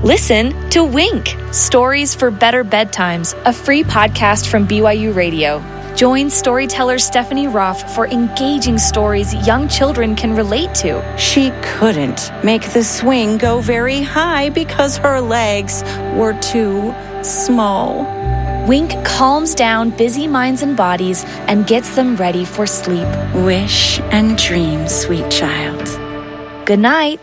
Listen to Wink, Stories for Better Bedtimes, a free podcast from BYU Radio. Join storyteller Stephanie Roth for engaging stories young children can relate to. She couldn't make the swing go very high because her legs were too small. Wink calms down busy minds and bodies and gets them ready for sleep. Wish and dream, sweet child. Good night.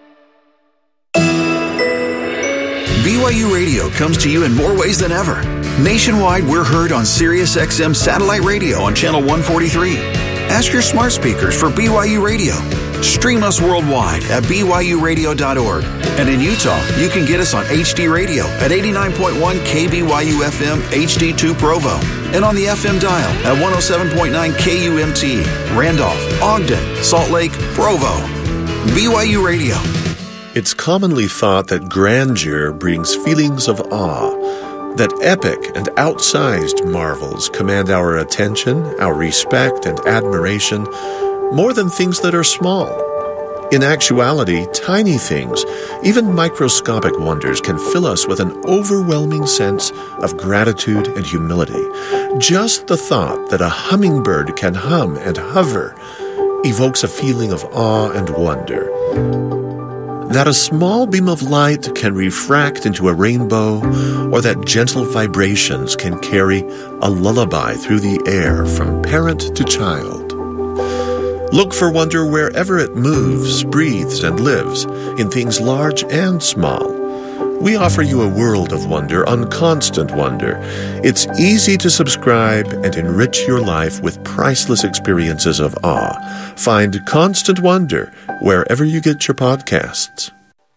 BYU Radio comes to you in more ways than ever. Nationwide, we're heard on SiriusXM Satellite Radio on Channel 143. Ask your smart speakers for BYU Radio. Stream us worldwide at BYURadio.org. And in Utah, you can get us on HD Radio at 89.1 KBYU FM HD2 Provo. And on the FM dial at 107.9 KUMT, Randolph, Ogden, Salt Lake, Provo. BYU Radio. It's commonly thought that grandeur brings feelings of awe, that epic and outsized marvels command our attention, our respect, and admiration more than things that are small. In actuality, tiny things, even microscopic wonders, can fill us with an overwhelming sense of gratitude and humility. Just the thought that a hummingbird can hum and hover evokes a feeling of awe and wonder. That a small beam of light can refract into a rainbow, or that gentle vibrations can carry a lullaby through the air from parent to child. Look for wonder wherever it moves, breathes, and lives, in things large and small. We offer you a world of wonder on Constant Wonder. It's easy to subscribe and enrich your life with priceless experiences of awe. Find Constant Wonder wherever you get your podcasts.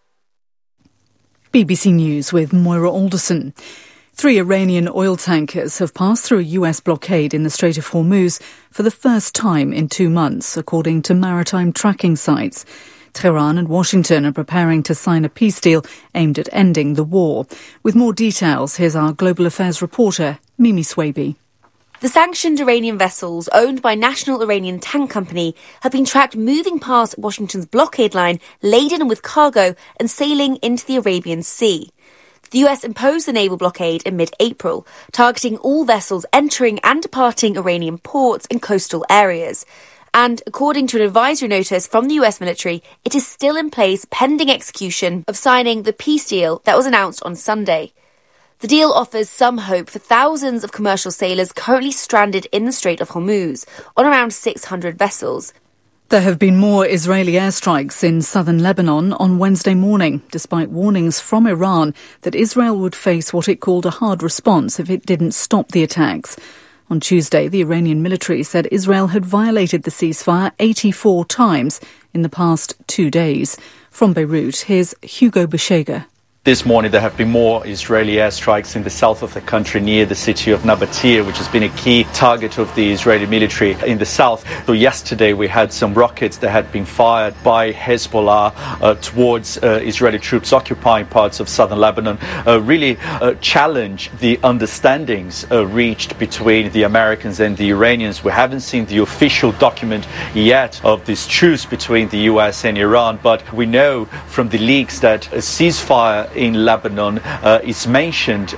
BBC News with Moira Alderson. 3 Iranian oil tankers have passed through a US blockade in the Strait of Hormuz for the first time in 2 months, according to maritime tracking sites. Tehran and Washington are preparing to sign a peace deal aimed at ending the war. With more details, here's our Global Affairs reporter, Mimi Swaby. The sanctioned Iranian vessels, owned by National Iranian Tank Company, have been tracked moving past Washington's blockade line, laden with cargo and sailing into the Arabian Sea. The US imposed the naval blockade in mid-April, targeting all vessels entering and departing Iranian ports and coastal areas. And according to an advisory notice from the US military, it is still in place pending execution of signing the peace deal that was announced on Sunday. The deal offers some hope for thousands of commercial sailors currently stranded in the Strait of Hormuz, on around 600 vessels. There have been more Israeli airstrikes in southern Lebanon on Wednesday morning, despite warnings from Iran that Israel would face what it called a hard response if it didn't stop the attacks. On Tuesday, the Iranian military said Israel had violated the ceasefire 84 times in the past 2 days. From Beirut, here's Hugo Beshega. This morning there have been more Israeli airstrikes in the south of the country near the city of Nabatir, which has been a key target of the Israeli military in the south. So yesterday we had some rockets that had been fired by Hezbollah towards Israeli troops occupying parts of southern Lebanon, really challenge the understandings reached between the Americans and the Iranians. We haven't seen the official document yet of this truce between the US and Iran, but we know from the leaks that a ceasefire in Lebanon is mentioned.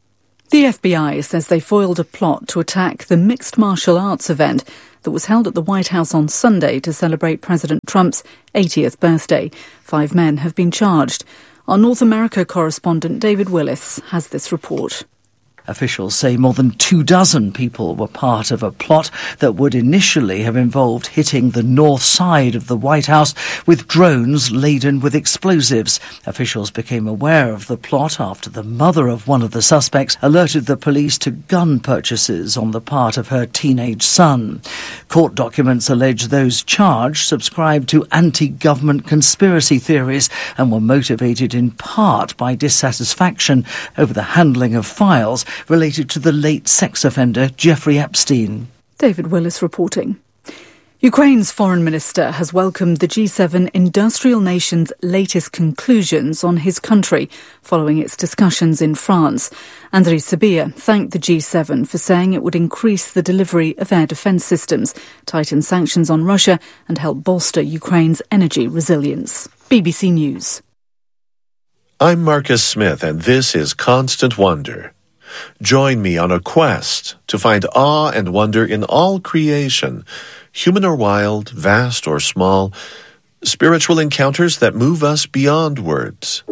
The FBI says they foiled a plot to attack the mixed martial arts event that was held at the White House on Sunday to celebrate President Trump's 80th birthday. 5 men have been charged. Our North America correspondent David Willis has this report. Officials say more than 24 people were part of a plot that would initially have involved hitting the north side of the White House with drones laden with explosives. Officials became aware of the plot after the mother of one of the suspects alerted the police to gun purchases on the part of her teenage son. Court documents allege those charged subscribed to anti-government conspiracy theories and were motivated in part by dissatisfaction over the handling of files related to the late sex offender Jeffrey Epstein. David Willis reporting. Ukraine's foreign minister has welcomed the G7 industrial nation's latest conclusions on his country following its discussions in France. Andriy Sybiha thanked the G7 for saying it would increase the delivery of air defence systems, tighten sanctions on Russia and help bolster Ukraine's energy resilience. BBC News. I'm Marcus Smith, and this is Constant Wonder. Join me on a quest to find awe and wonder in all creation, human or wild, vast or small, spiritual encounters that move us beyond words.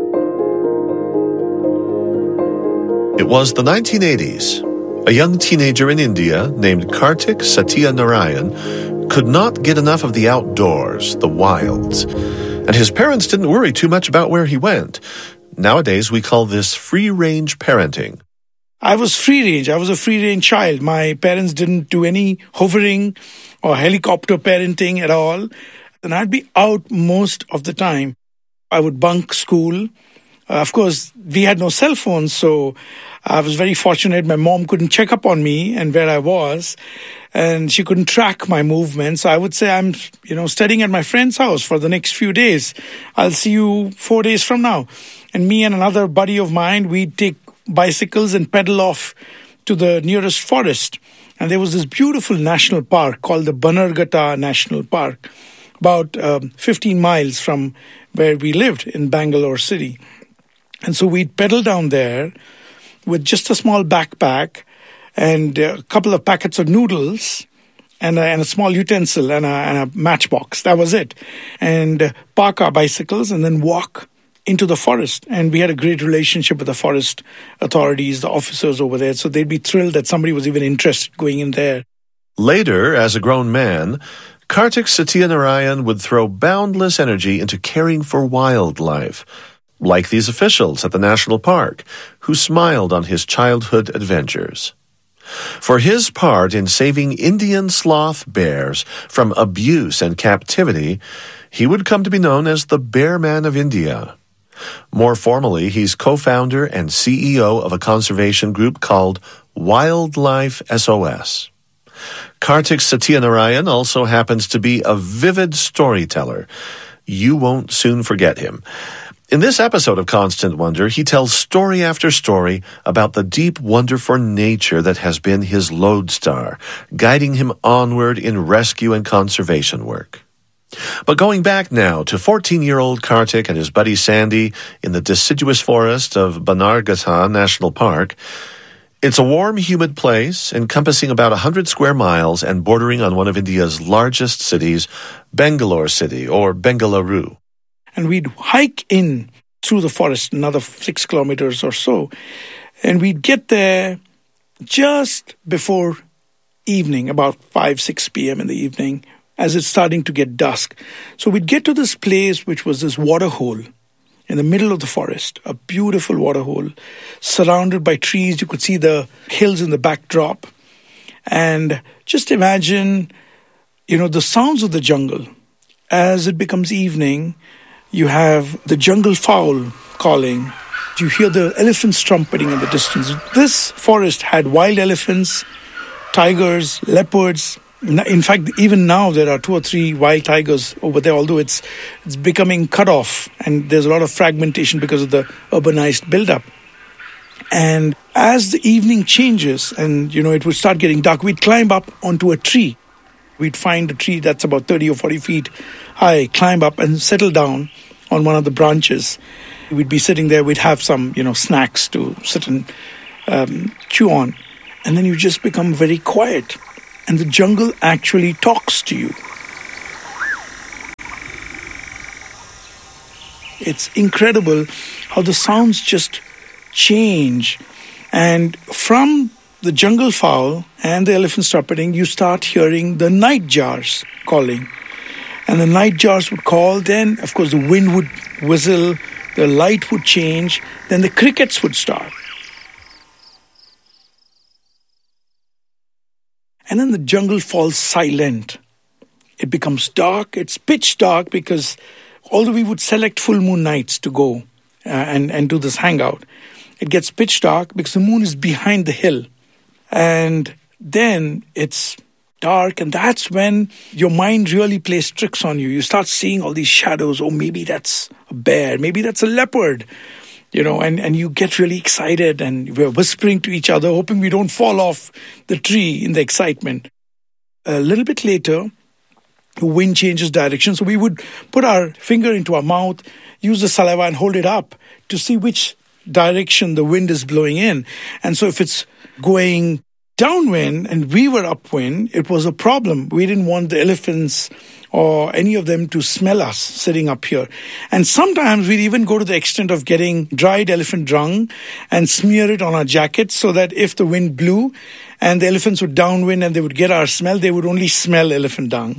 It was the 1980s. A young teenager in India named Kartik Satyanarayan could not get enough of the outdoors, the wilds. And his parents didn't worry too much about where he went. Nowadays, we call this free-range parenting. I was free-range. I was a free-range child. My parents didn't do any hovering or helicopter parenting at all. And I'd be out most of the time. I would bunk school. Of course, we had no cell phones, so I was very fortunate. My mom couldn't check up on me and where I was, and she couldn't track my movements. I would say I'm, studying at my friend's house for the next few days. I'll see you 4 days from now. And me and another buddy of mine, we'd take bicycles and pedal off to the nearest forest. And there was this beautiful national park called the Bannerghatta National Park, about 15 miles from where we lived in Bangalore city. And so we'd pedal down there with just a small backpack and a couple of packets of noodles and a small utensil and a matchbox. That was it. And park our bicycles and then walk into the forest. And we had a great relationship with the forest authorities, the officers over there. So they'd be thrilled that somebody was even interested going in there. Later, as a grown man, Kartik Satyanarayan would throw boundless energy into caring for wildlife, like these officials at the national park, who smiled on his childhood adventures. For his part in saving Indian sloth bears from abuse and captivity, he would come to be known as the Bear Man of India. More formally, he's co-founder and CEO of a conservation group called Wildlife SOS. Kartik Satyanarayan also happens to be a vivid storyteller. You won't soon forget him. In this episode of Constant Wonder, he tells story after story about the deep wonder for nature that has been his lodestar, guiding him onward in rescue and conservation work. But going back now to 14-year-old Kartik and his buddy Sandy in the deciduous forest of Bannerghatta National Park, it's a warm, humid place encompassing about 100 square miles and bordering on one of India's largest cities, Bangalore City, or Bengaluru. And we'd hike in through the forest, another 6 kilometers or so. And we'd get there just before evening, about 5, 6 p.m. in the evening, as it's starting to get dusk. So we'd get to this place, which was this water hole in the middle of the forest, a beautiful water hole, surrounded by trees. You could see the hills in the backdrop. And just imagine, the sounds of the jungle. As it becomes evening, you have the jungle fowl calling. You hear the elephants trumpeting in the distance. This forest had wild elephants, tigers, leopards. In fact, even now there are 2 or 3 wild tigers over there, although it's becoming cut off and there's a lot of fragmentation because of the urbanized buildup. And as the evening changes and, it would start getting dark, we'd climb up onto a tree. We'd find a tree that's about 30 or 40 feet high, climb up and settle down on one of the branches. We'd be sitting there, we'd have some, snacks to sit and chew on. And then you just become very quiet. And the jungle actually talks to you. It's incredible how the sounds just change. And from the jungle fowl and the elephants trumpeting, you start hearing the nightjars calling. And the nightjars would call, then, of course, the wind would whistle, the light would change, then the crickets would start. And then the jungle falls silent. It becomes dark. It's pitch dark because although we would select full moon nights to go and do this hangout, it gets pitch dark because the moon is behind the hill. And then it's dark, and that's when your mind really plays tricks on you. You start seeing all these shadows. Oh, maybe that's a bear. Maybe that's a leopard. And you get really excited, and we're whispering to each other, hoping we don't fall off the tree in the excitement. A little bit later, the wind changes direction. So we would put our finger into our mouth, use the saliva and hold it up to see which direction the wind is blowing in. And so if it's going downwind and we were upwind, it was a problem. We didn't want the elephants or any of them to smell us sitting up here. And sometimes we'd even go to the extent of getting dried elephant dung and smear it on our jackets so that if the wind blew and the elephants would downwind and they would get our smell, they would only smell elephant dung.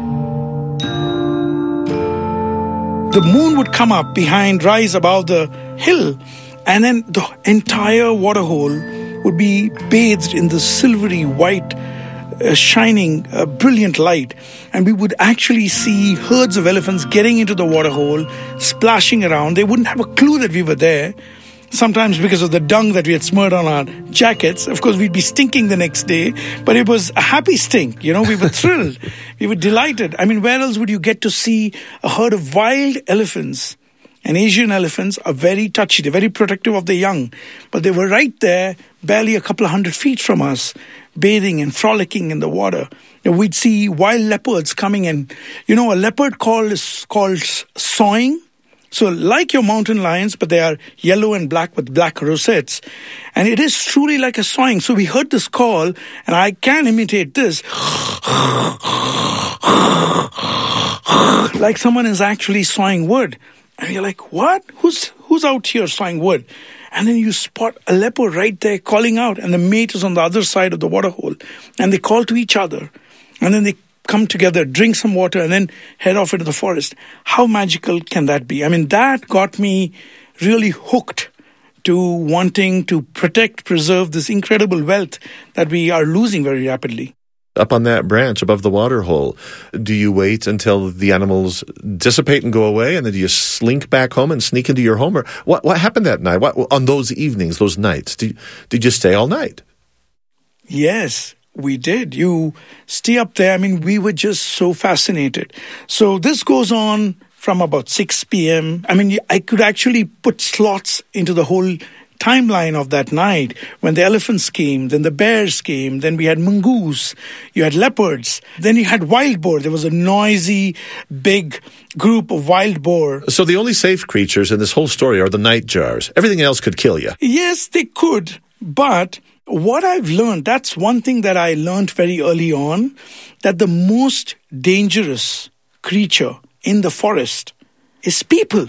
The moon would come up behind, rise above the hill, and then the entire waterhole would be bathed in the silvery white, shining, brilliant light. And we would actually see herds of elephants getting into the waterhole, splashing around. They wouldn't have a clue that we were there. Sometimes because of the dung that we had smeared on our jackets. Of course, we'd be stinking the next day, but it was a happy stink. We were thrilled. We were delighted. I mean, where else would you get to see a herd of wild elephants? And Asian elephants are very touchy. They're very protective of their young. But they were right there, barely a couple of 100 feet from us, bathing and frolicking in the water. We'd see wild leopards coming in. A leopard call is called sawing. So like your mountain lions, but they are yellow and black with black rosettes. And it is truly like a sawing. So we heard this call, and I can imitate this. Like someone is actually sawing wood. And you're like, what? Who's out here sawing wood? And then you spot a leopard right there calling out, and the mate is on the other side of the waterhole. And they call to each other. And then they come together, drink some water, and then head off into the forest. How magical can that be? I mean, that got me really hooked to wanting to protect, preserve this incredible wealth that we are losing very rapidly. Up on that branch above the waterhole, do you wait until the animals dissipate and go away, and then do you slink back home and sneak into your home? Or what happened that night? On those evenings, those nights? Did you stay all night? Yes, we did. You stay up there. I mean, we were just so fascinated. So this goes on from about 6 p.m. I mean, I could actually put slots into the whole timeline of that night. When the elephants came, then the bears came, then we had mongoose, you had leopards, then you had wild boar. There was a noisy, big group of wild boar. So the only safe creatures in this whole story are the nightjars. Everything else could kill you. Yes, they could. But what I've learned, that's one thing that I learned very early on, that the most dangerous creature in the forest is people,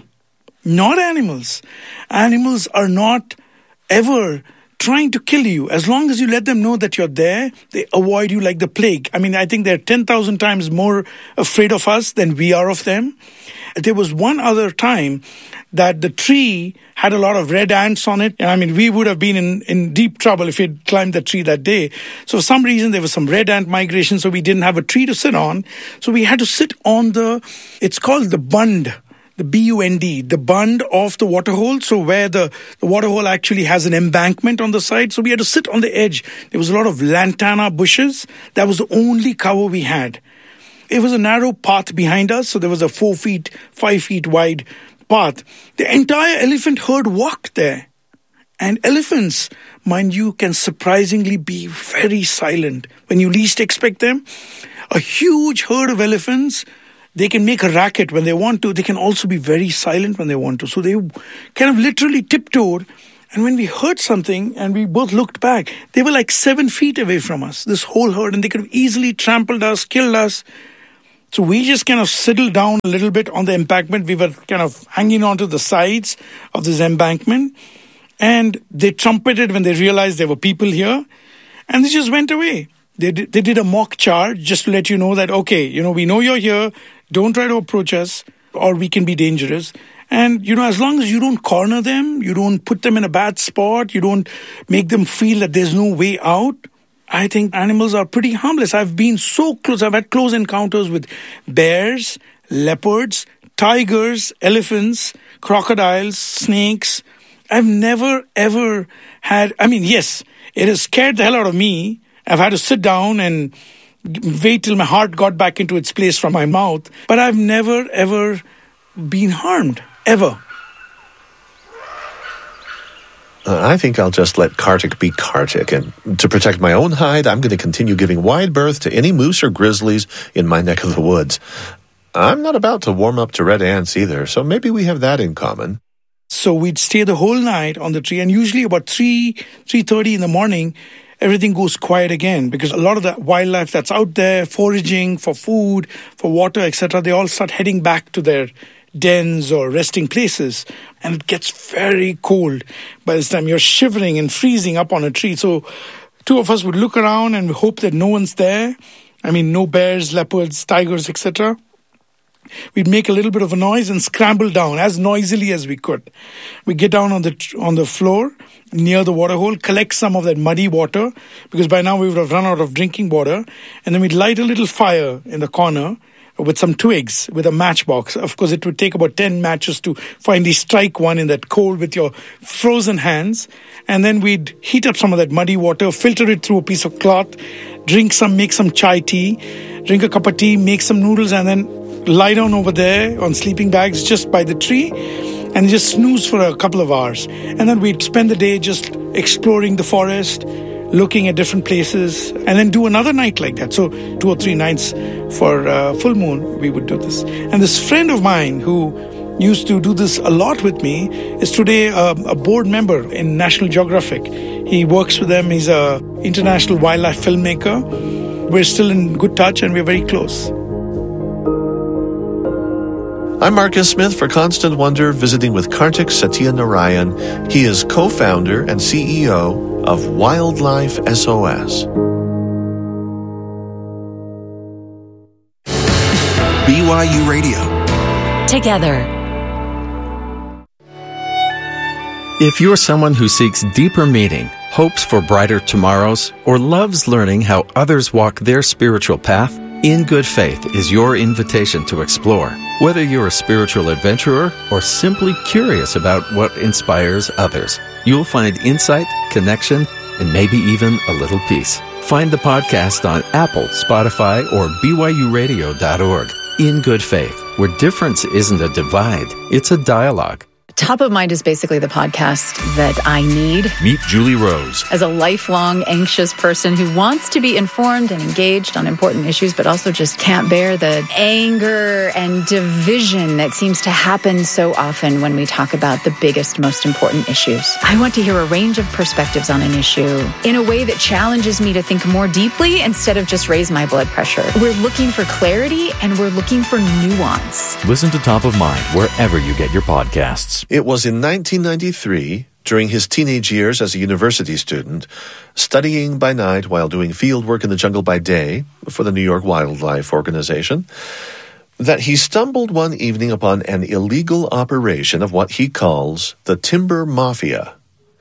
not animals. Animals are not ever trying to kill you. As long as you let them know that you're there, they avoid you like the plague. I mean, I think they're 10,000 times more afraid of us than we are of them. There was one other time that the tree had a lot of red ants on it. And I mean, we would have been in deep trouble if we'd climbed the tree that day. So for some reason, there was some red ant migration, so we didn't have a tree to sit on. So we had to sit on it's called the bund. The B-U-N-D, the bund of the waterhole, so where the waterhole actually has an embankment on the side. So we had to sit on the edge. There was a lot of lantana bushes. That was the only cover we had. It was a narrow path behind us, so there was a 5 feet wide path. The entire elephant herd walked there. And elephants, mind you, can surprisingly be very silent when you least expect them. A huge herd of elephants, they can make a racket when they want to. They can also be very silent when they want to. So they kind of literally tiptoed. And when we heard something and we both looked back, they were like 7 feet away from us, this whole herd. And they could have easily trampled us, killed us. So we just kind of settled down a little bit on the embankment. We were kind of hanging onto the sides of this embankment. And they trumpeted when they realized there were people here. And they just went away. They did a mock charge just to let you know that, okay, we know you're here. Don't try to approach us or we can be dangerous. And, as long as you don't corner them, you don't put them in a bad spot, you don't make them feel that there's no way out, I think animals are pretty harmless. I've been so close. I've had close encounters with bears, leopards, tigers, elephants, crocodiles, snakes. I've never, ever had... I mean, yes, it has scared the hell out of me. I've had to sit down and wait till my heart got back into its place from my mouth. But I've never, ever been harmed. Ever. I think I'll just let Kartik be Kartik, and to protect my own hide, I'm going to continue giving wide berth to any moose or grizzlies in my neck of the woods. I'm not about to warm up to red ants either, so maybe we have that in common. So we'd stay the whole night on the tree, and usually about 3:30 in the morning, everything goes quiet again, because a lot of the wildlife that's out there foraging for food, for water, etc., they all start heading back to their dens or resting places, and it gets very cold by this time. You're shivering and freezing up on a tree. So two of us would look around and hope that no one's there. I mean, no bears, leopards, tigers, etc. We'd make a little bit of a noise and scramble down as noisily as we could. We get down on the floor near the water hole, collect some of that muddy water, because by now we would have run out of drinking water, and then we'd light a little fire in the corner with some twigs, with a matchbox. Of course, it would take about 10 matches to finally strike one in that cold with your frozen hands. And then we'd heat up some of that muddy water, filter it through a piece of cloth, make some chai tea, drink a cup of tea, make some noodles, and then lie down over there on sleeping bags just by the tree and just snooze for a couple of hours. And then we'd spend the day just exploring the forest, looking at different places, and then do another night like that. So 2 or 3 nights for full moon, we would do this. And this friend of mine who used to do this a lot with me is today a board member in National Geographic. He works with them. He's an international wildlife filmmaker. We're still in good touch, and we're very close. I'm Marcus Smith for Constant Wonder, visiting with Kartik Satyanarayan. He is co-founder and CEO of Wildlife SOS. BYU Radio. Together. If you're someone who seeks deeper meaning, hopes for brighter tomorrows, or loves learning how others walk their spiritual path, In Good Faith is your invitation to explore. Whether you're a spiritual adventurer or simply curious about what inspires others, you'll find insight, connection, and maybe even a little peace. Find the podcast on Apple, Spotify, or BYURadio.org. In Good Faith, where difference isn't a divide, it's a dialogue. Top of Mind is basically the podcast that I need. Meet Julie Rose. As a lifelong anxious person who wants to be informed and engaged on important issues, but also just can't bear the anger and division that seems to happen so often when we talk about the biggest, most important issues. I want to hear a range of perspectives on an issue in a way that challenges me to think more deeply instead of just raise my blood pressure. We're looking for clarity and we're looking for nuance. Listen to Top of Mind wherever you get your podcasts. It was in 1993, during his teenage years as a university student, studying by night while doing field work in the jungle by day for the New York Wildlife Organization, that he stumbled one evening upon an illegal operation of what he calls the Timber Mafia.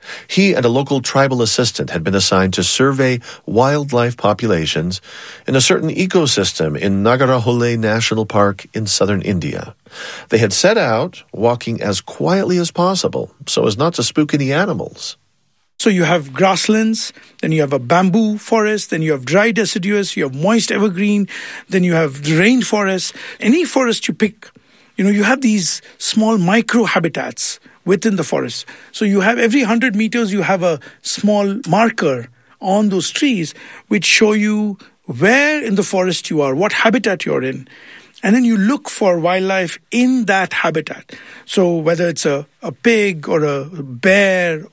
He and a local tribal assistant had been assigned to survey wildlife populations in a certain ecosystem in Nagarhole National Park in southern India. They had set out walking as quietly as possible so as not to spook any animals. So you have grasslands, then you have a bamboo forest, then you have dry deciduous, you have moist evergreen, then you have rainforest. Any forest you pick, you have these small micro habitats within the forest. So you have every 100 meters, you have a small marker on those trees which show you where in the forest you are, what habitat you're in. And then you look for wildlife in that habitat. So whether it's a pig or a bear